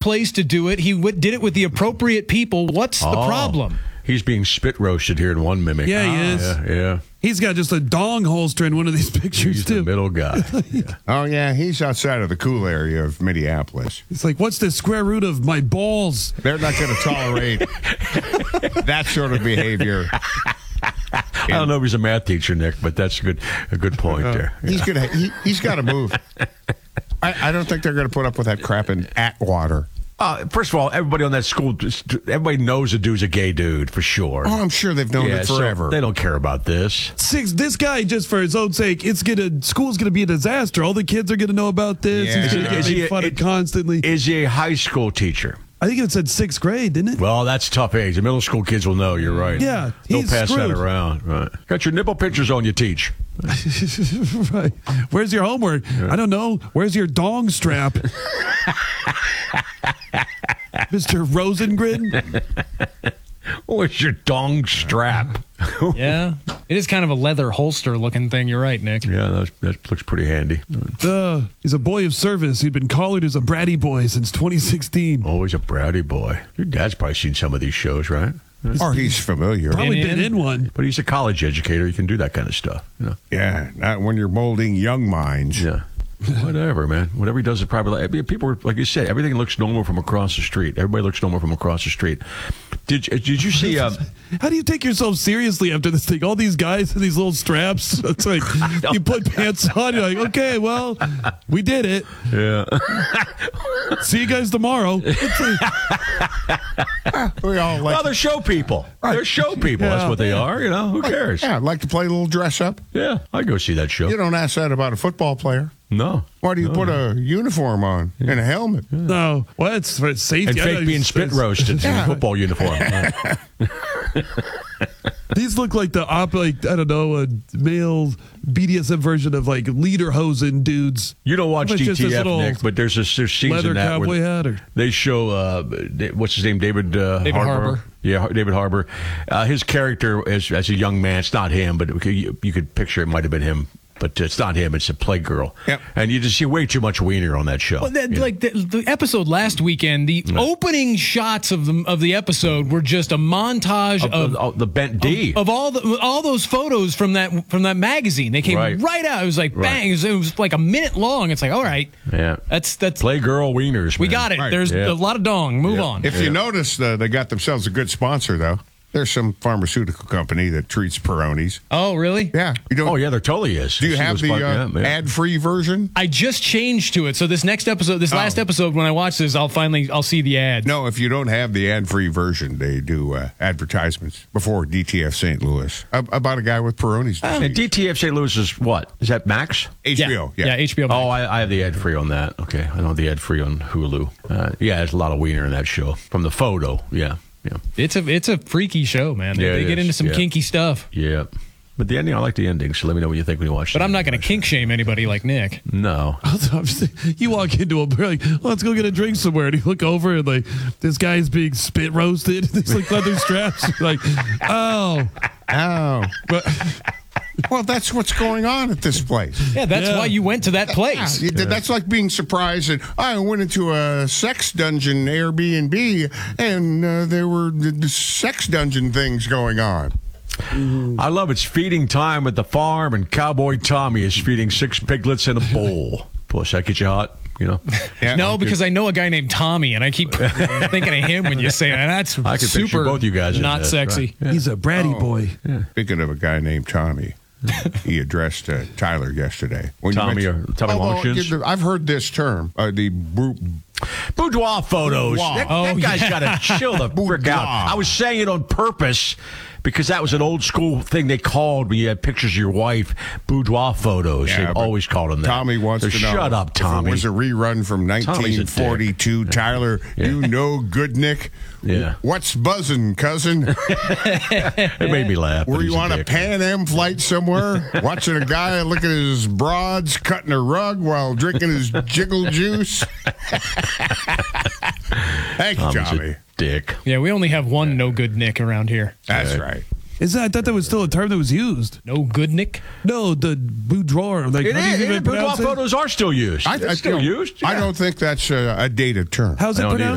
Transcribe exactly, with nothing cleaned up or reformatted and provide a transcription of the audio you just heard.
place to do it. He w- did it with the appropriate people. What's the Oh, problem? He's being spit roasted here in one mimic. Yeah, he Ah, is. Yeah, yeah. He's got just a dong holster in one of these pictures, He's too. the middle guy. Yeah. Oh, yeah, he's outside of the cool area of Minneapolis. It's like, what's the square root of my balls? They're not going to tolerate that sort of behavior. I don't know if he's a math teacher, Nick, but that's a good a good point Uh, there. He's gonna he, he's got to move. I, I don't think they're going to put up with that crap in Atwater. Uh, first of all, everybody on that school, everybody knows the dude's a gay dude for sure. Oh, I'm sure they've known Yeah, it so forever. they don't care about this. Six. This guy, just for his own sake, it's gonna school's gonna be a disaster. All the kids are gonna know about this. Yeah. He's gonna get Is he made a- fun of it- constantly. Is he a high school teacher? I think it said sixth grade, didn't it? Well, that's tough age. The middle school kids will know. You're right. Yeah, They'll he's pass screwed. that around. Right. Got your nipple pictures on you, teach. Right. Where's your homework? I don't know. Where's your dong strap? Mister Rosengren? Where's your dong strap? Yeah. It is kind of a leather holster looking thing. You're right, Nick. Yeah, that, that looks pretty handy. Uh, he's a boy of service. He'd been collared as a bratty boy since twenty sixteen. Always a bratty boy. Your dad's probably seen some of these shows, right? Or he's familiar. Probably Been been in? in one. But he's a college educator. He can do that kind of stuff. You know? Yeah, not when you're molding young minds. Yeah. Whatever, man. Whatever he does is private life. I mean, people are, like you said, everything looks normal from across the street. Everybody looks normal from across the street. Did did you see? Um, How do you take yourself seriously after this thing? All these guys in these little straps. It's like you put pants on. You're like, okay, well, we did it. yeah. See you guys tomorrow. We all like, Well, they're show people. They're show people. Yeah. That's what they are. You know, who cares? yeah, I'd like to play a little dress up. Yeah, I'd go see that show. You don't ask that about a football player. No. Why do you No. put a uniform on and a helmet? No, well, it's for safety. And I fake know being you- spit roasted in a football uniform. These look like the op, like I don't know, a male B D S M version of like lederhosen dudes. You don't watch It's just this D T F, little Nick, but there's this there's scenes leather in that cowboy where hat, or they show uh, Da- what's his name, David uh, David Harbour. Yeah, Har- David Harbour. Uh, his character as as a young man, it's not him, but you, you could picture it might have been him. But it's not him; it's a Playgirl. Yep. And you just see way too much wiener on that show. Well, that, Yeah. like the, the episode last weekend, the opening shots of the of the episode were just a montage Of- of, of- of the Bent D. of all the all those photos from that from that magazine. They came Right. right, out. It was like Right. bang. It was, it was like a minute long. It's like, all right, Yeah. that's that's Playgirl wieners. we man. got it. Right. There's Yeah. a lot of dong. Move Yeah. on. If you notice, uh, they got themselves a good sponsor, though. There's some pharmaceutical company that treats Peronis. oh, really? Yeah. You don't, Oh yeah, there totally is. Do you See have those the spot- uh, yeah, yeah. ad-free version? I just changed to it. So this next episode, this last Oh. episode, when I watch this, I'll finally I'll see the ad. No, if you don't have the ad-free version, they do uh, advertisements before D T F Saint Louis ab- about a guy with Peronis. And D T F Saint Louis is what? Is that Max? H B O, yeah, yeah. H B O. Max. Oh, I, I have the ad free on that. Okay, I know the ad free on Hulu. Uh, yeah, there's a lot of wiener in that show. From the photo, yeah, yeah, It's a it's a freaky show, man. They, Yeah, they it get is. into some Yeah. kinky stuff. yeah. But the ending, I like the ending. So let me know what you think when you watch. But the I'm not going ending. to kink shame anybody like Nick. No. I'm just- you walk into a bar like, let's go get a drink somewhere, and you look over and like this guy's being spit roasted. These like leather straps. You're like, oh, Oh. but Well, that's what's going on at this place. Yeah, that's Yeah. why you went to that place. Yeah, that's like being surprised that I went into a sex dungeon Airbnb and uh, there were the, the sex dungeon things going on. I love it's feeding time at the farm, and Cowboy Tommy is feeding six piglets in a bowl. Push, that get you hot? You know, Yeah, No, okay. because I know a guy named Tommy, and I keep thinking of him when you say that. That's I can picture super both you guys in not this, sexy. right? he's a bratty Oh. boy. Speaking of a guy named Tommy, he addressed uh, Tyler yesterday. When you Tommy mentioned- or- Tommy Oh, well, Longshins? you- I've heard this term, uh, the bru- boudoir photos. Boudoir. That, Oh, that guy's yeah. got to chill the frick Boudoir. out. I was saying it on purpose because that was an old school thing they called when you had pictures of your wife, boudoir photos. Yeah, They've but always called them that. Tommy wants So to know. Shut up, Tommy. If it was a rerun from Tommy's a nineteen forty-two. Tyler, you know good, Nick. Yeah. What's buzzing, cousin? It made me laugh. Were but he's you on a dick. Pan Am flight somewhere, watching a guy look at his broads cutting a rug while drinking his jiggle juice? Thank you, Tommy's a Tommy. dick. Yeah, we only have one no good Nick around here. That's right. Is that? I thought that was still a term that was used. No good Nick? No, the boudoir. Like, It how do you is. even It, boudoir pronounce it? photos are still used. I, They're I still don't- used. I Yeah. don't think that's a, a dated term. How's I it don't either.